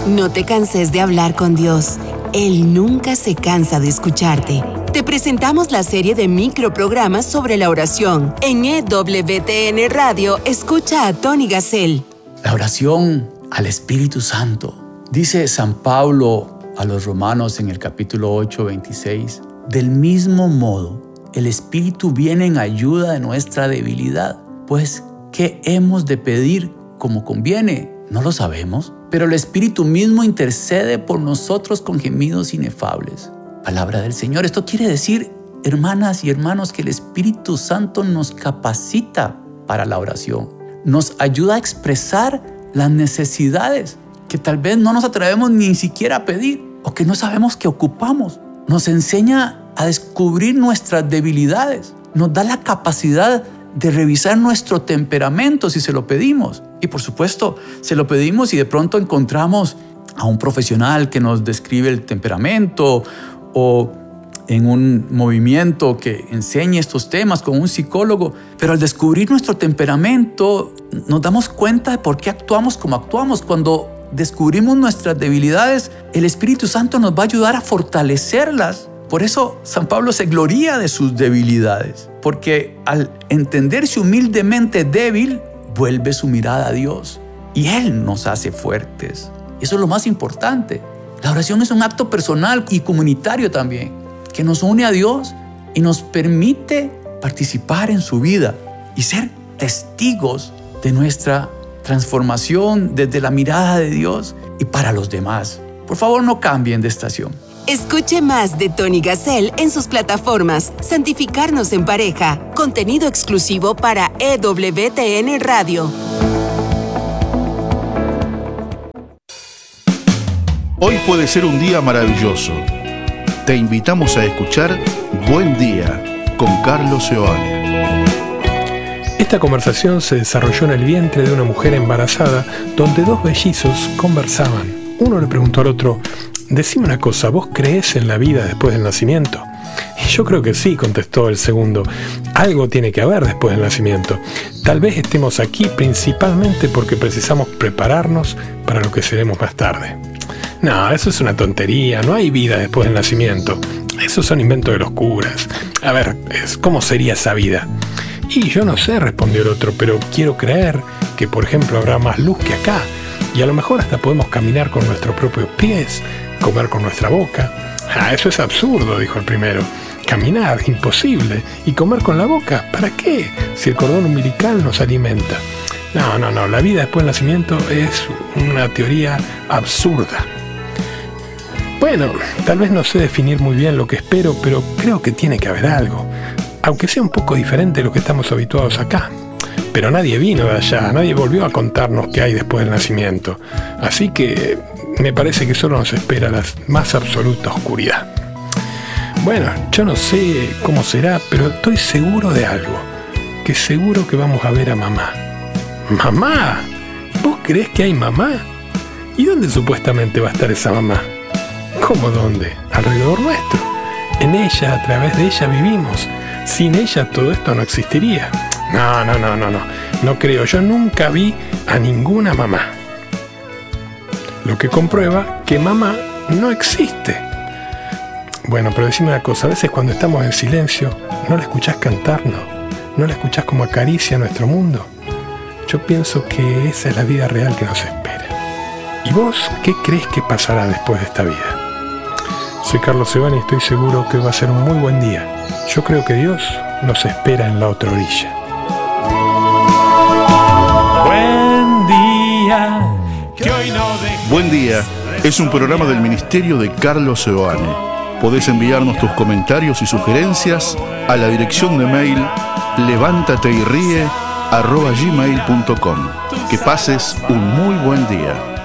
No te canses de hablar con Dios. Él nunca se cansa de escucharte. Te presentamos la serie de microprogramas sobre la oración. En EWTN Radio, escucha a Tony Gassel. La oración al Espíritu Santo. Dice San Pablo a los Romanos en el capítulo 8, 26. Del mismo modo, el Espíritu viene en ayuda de nuestra debilidad. Pues, ¿qué hemos de pedir como conviene? No lo sabemos, pero el Espíritu mismo intercede por nosotros con gemidos inefables. Palabra del Señor. Esto quiere decir, hermanas y hermanos, que el Espíritu Santo nos capacita para la oración. Nos ayuda a expresar las necesidades que tal vez no nos atrevemos ni siquiera a pedir o que no sabemos que ocupamos. Nos enseña a descubrir nuestras debilidades. Nos da la capacidad de revisar nuestro temperamento si se lo pedimos. Y por supuesto, se lo pedimos y de pronto encontramos a un profesional que nos describe el temperamento o en un movimiento que enseñe estos temas con un psicólogo. Pero al descubrir nuestro temperamento, nos damos cuenta de por qué actuamos como actuamos. Cuando descubrimos nuestras debilidades, el Espíritu Santo nos va a ayudar a fortalecerlas. Por eso San Pablo se gloría de sus debilidades, porque al entenderse humildemente débil, vuelve su mirada a Dios y Él nos hace fuertes. Eso es lo más importante. La oración es un acto personal y comunitario también, que nos une a Dios y nos permite participar en su vida y ser testigos de nuestra transformación desde la mirada de Dios y para los demás. Por favor, no cambien de estación. Escuche más de Tony Gassel en sus plataformas Santificarnos en Pareja, contenido exclusivo para EWTN Radio. Hoy puede ser un día maravilloso. Te invitamos a escuchar Buen Día con Carlos Seoane. Esta conversación se desarrolló en el vientre de una mujer embarazada donde dos mellizos conversaban. Uno le preguntó al otro: decime una cosa, ¿vos creés en la vida después del nacimiento? Y yo creo que sí, contestó el segundo. Algo tiene que haber después del nacimiento. Tal vez estemos aquí principalmente porque precisamos prepararnos para lo que seremos más tarde. No, eso es una tontería, no hay vida después del nacimiento. Esos son inventos de los curas. A ver, ¿cómo sería esa vida? Y yo no sé, respondió el otro, pero quiero creer que, por ejemplo, habrá más luz que acá. Y a lo mejor hasta podemos caminar con nuestros propios pies, comer con nuestra boca. Eso es absurdo, dijo el primero. Caminar, imposible. ¿Y comer con la boca? ¿Para qué? Si el cordón umbilical nos alimenta. No, la vida después del nacimiento es una teoría absurda. Bueno, tal vez no sé definir muy bien lo que espero, pero creo que tiene que haber algo. Aunque sea un poco diferente de lo que estamos habituados acá. Pero nadie vino de allá, nadie volvió a contarnos qué hay después del nacimiento. Así que me parece que solo nos espera la más absoluta oscuridad. Bueno, yo no sé cómo será, pero estoy seguro de algo. Que seguro que vamos a ver a mamá. ¿Mamá? ¿Vos creés que hay mamá? ¿Y dónde supuestamente va a estar esa mamá? ¿Cómo dónde? Alrededor nuestro. En ella, a través de ella vivimos. Sin ella todo esto no existiría. No creo. Yo nunca vi a ninguna mamá. Lo que comprueba que mamá no existe. Bueno, pero decime una cosa. A veces cuando estamos en silencio, ¿no la escuchás cantarnos? ¿No la escuchás como acaricia nuestro mundo? Yo pienso que esa es la vida real que nos espera. ¿Y vos qué crees que pasará después de esta vida? Soy Carlos Seoane y estoy seguro que va a ser un muy buen día. Yo creo que Dios nos espera en la otra orilla. Buen Día es un programa del Ministerio de Carlos Seoane. Podés enviarnos tus comentarios y sugerencias a la dirección de mail levántateyrie@gmail.com. Que pases un muy buen día.